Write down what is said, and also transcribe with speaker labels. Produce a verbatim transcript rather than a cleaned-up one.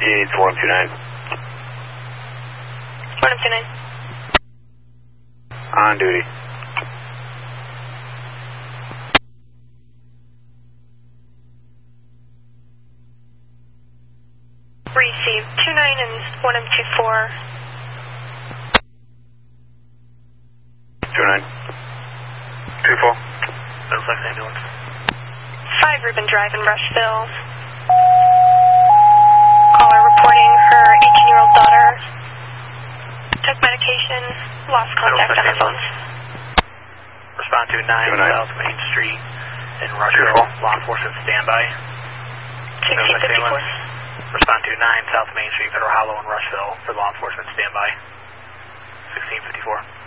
Speaker 1: it's one two nine.
Speaker 2: one two nine.
Speaker 1: On duty.
Speaker 2: Receive two nine and one M two four.
Speaker 1: two nine. two four.
Speaker 3: Middlesex ambulance.
Speaker 2: five Rubin Drive in Rushville. Caller reporting her eighteen-year-old daughter took medication, lost contact on her phone.
Speaker 3: Respond to nine South Main Street in Rushville. Law enforcement standby.
Speaker 2: sixteen fifty-four.
Speaker 3: Respond to nine South Main Street, Federal Hollow in Rushville for law enforcement standby. sixteen fifty-four.